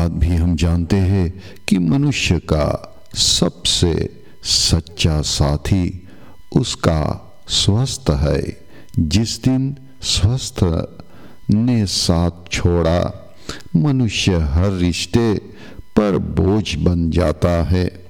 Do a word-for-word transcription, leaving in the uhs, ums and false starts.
बात भी हम जानते हैं कि मनुष्य का सबसे सच्चा साथी उसका स्वस्थ है। जिस दिन स्वस्थ ने साथ छोड़ा, मनुष्य हर रिश्ते पर बोझ बन जाता है।